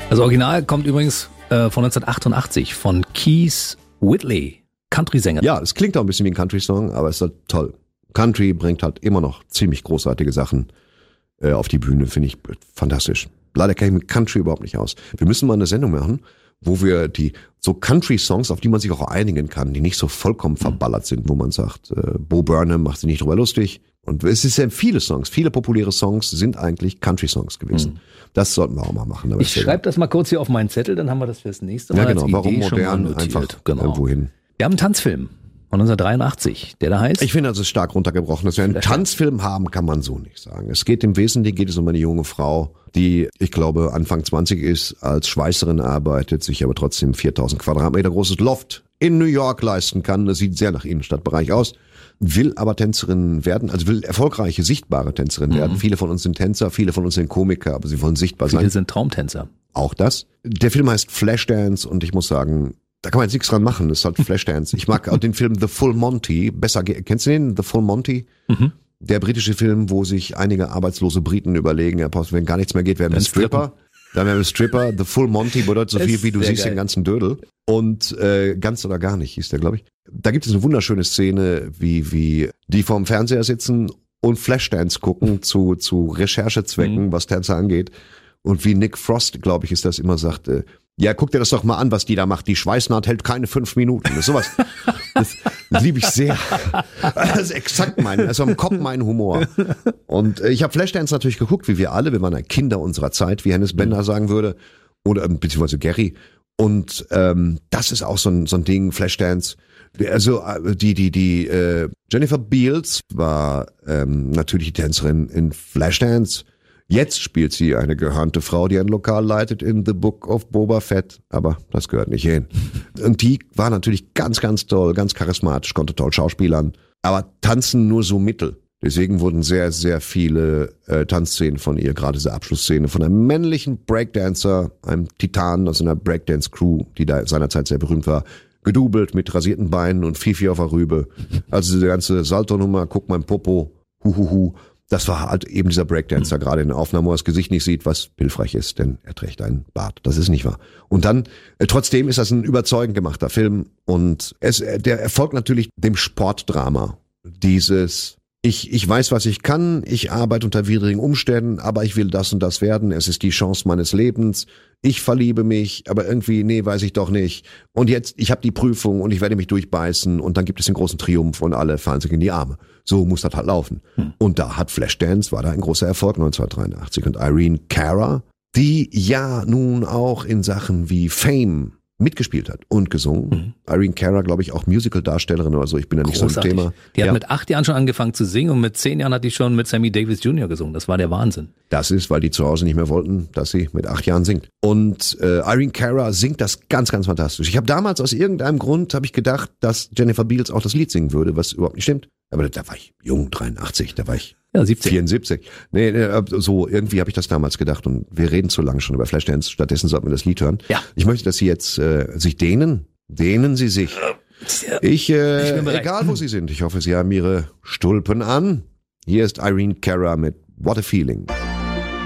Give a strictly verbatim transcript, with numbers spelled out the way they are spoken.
Das Original kommt übrigens äh, von neunzehnhundertachtundachtzig von Keith Whitley, Country-Sänger. Ja, es klingt auch ein bisschen wie ein Country-Song, aber es ist halt toll. Country bringt halt immer noch ziemlich großartige Sachen äh, auf die Bühne, finde ich fantastisch. Leider kenne ich mit Country überhaupt nicht aus. Wir müssen mal eine Sendung machen, wo wir die so Country-Songs, auf die man sich auch einigen kann, die nicht so vollkommen verballert sind, wo man sagt, äh, Bo Burnham macht sich nicht drüber lustig. Und es ist ja viele Songs, viele populäre Songs sind eigentlich Country-Songs gewesen. Mhm. Das sollten wir auch mal machen. Aber ich schreibe das mal kurz hier auf meinen Zettel, dann haben wir das fürs nächste Mal. Ja, genau. Als Warum Idee modern einfach genau. irgendwo hin. Wir haben einen Tanzfilm von neunzehnhundertdreiundachtzig, der da heißt? Ich finde, das ist stark runtergebrochen. Dass wir einen Tanzfilm haben, kann man so nicht sagen. Es geht im Wesentlichen geht es um eine junge Frau, die, ich glaube, Anfang zwanzig ist, als Schweißerin arbeitet, sich aber trotzdem viertausend Quadratmeter großes Loft in New York leisten kann. Das sieht sehr nach Innenstadtbereich aus. Will aber Tänzerin werden, also will erfolgreiche, sichtbare Tänzerin mhm. werden. Viele von uns sind Tänzer, viele von uns sind Komiker, aber sie wollen sichtbar viele sein. Viele sind Traumtänzer. Auch das. Der Film heißt Flashdance und ich muss sagen, da kann man jetzt nichts dran machen. Das ist halt Flashdance. Ich mag auch den Film The Full Monty besser. Kennst du den? The Full Monty? Mhm. Der britische Film, wo sich einige arbeitslose Briten überlegen, wenn gar nichts mehr geht, werden wir Stripper. Dann werden wir Stripper. The Full Monty bedeutet so viel, wie du siehst geil. Den ganzen Dödel. Und äh, ganz oder gar nicht hieß der, glaube ich. Da gibt es eine wunderschöne Szene, wie wie die vorm Fernseher sitzen und Flashdance gucken zu zu Recherchezwecken, mhm. was Tänzer angeht. Und wie Nick Frost, glaube ich, ist das immer sagt, äh, ja, guck dir das doch mal an, was die da macht. Die Schweißnaht hält keine fünf Minuten. Das ist sowas. Das liebe ich sehr. Das ist exakt mein, also am Kopf mein Humor. Und äh, ich habe Flashdance natürlich geguckt, wie wir alle. Wir waren ja Kinder unserer Zeit, wie Hennes Bender sagen würde. Oder beziehungsweise Gary. Und ähm, das ist auch so ein, so ein Ding, Flashdance. Also die die die äh, Jennifer Beals war ähm, natürlich die Tänzerin in Flashdance. Jetzt spielt sie eine gehörnte Frau, die ein Lokal leitet in The Book of Boba Fett, aber das gehört nicht hin. Und die war natürlich ganz, ganz toll, ganz charismatisch, konnte toll schauspielern, aber tanzen nur so mittel. Deswegen wurden sehr, sehr viele äh, Tanzszenen von ihr, gerade diese Abschlussszene von einem männlichen Breakdancer, einem Titan aus einer Breakdance-Crew, die da seinerzeit sehr berühmt war, gedoubelt mit rasierten Beinen und Fifi auf der Rübe. Also diese ganze Salto-Nummer, guck mein Popo, huhuhu. Das war halt eben dieser Breakdancer, mhm. gerade in der Aufnahme, wo er das Gesicht nicht sieht, was hilfreich ist, denn er trägt einen Bart. Das ist nicht wahr. Und dann, äh, trotzdem ist das ein überzeugend gemachter Film und es, äh, der erfolgt natürlich dem Sportdrama. Dieses, ich, ich weiß, was ich kann, ich arbeite unter widrigen Umständen, aber ich will das und das werden, es ist die Chance meines Lebens, ich verliebe mich, aber irgendwie, nee, weiß ich doch nicht. Und jetzt, ich habe die Prüfung und ich werde mich durchbeißen und dann gibt es den großen Triumph und alle fallen sich in die Arme. So muss das halt laufen. Hm. Und da hat Flashdance, war da ein großer Erfolg neunzehnhundertdreiundachtzig. Und Irene Cara, die ja nun auch in Sachen wie Fame mitgespielt hat und gesungen. Mhm. Irene Cara, glaube ich, auch Musical-Darstellerin oder so. Ich bin ja nicht Großartig. So im Thema. Die hat ja. mit acht Jahren schon angefangen zu singen und mit zehn Jahren hat die schon mit Sammy Davis Junior gesungen. Das war der Wahnsinn. Das ist, weil die zu Hause nicht mehr wollten, dass sie mit acht Jahren singt. Und äh, Irene Cara singt das ganz, ganz fantastisch. Ich habe damals aus irgendeinem Grund habe ich gedacht, dass Jennifer Beals auch das Lied singen würde, was überhaupt nicht stimmt. Aber da war ich jung, dreiundachtzig, da war ich ja, siebzig. vierundsiebzig. Nee, nee, so irgendwie habe ich das damals gedacht und wir reden zu lange schon über Flashdance, stattdessen sollten wir das Lied hören. Ja. Ich möchte, dass Sie jetzt äh, sich dehnen, dehnen Sie sich. Ich, äh, ich egal wo Sie sind, ich hoffe, Sie haben Ihre Stulpen an. Hier ist Irene Cara mit What a Feeling.